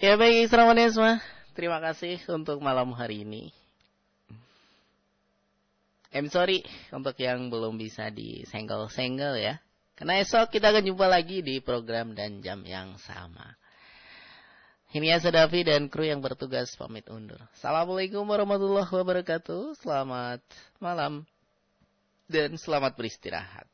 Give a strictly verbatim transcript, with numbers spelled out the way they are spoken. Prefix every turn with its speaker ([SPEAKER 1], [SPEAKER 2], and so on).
[SPEAKER 1] Ya baik, Isra terima kasih untuk malam hari ini. I'm sorry untuk yang belum bisa disenggol-senggol ya. Karena esok kita akan jumpa lagi di program dan jam yang sama. Ini ya Sadafi dan kru yang bertugas pamit undur. Assalamualaikum warahmatullahi wabarakatuh. Selamat malam dan selamat beristirahat.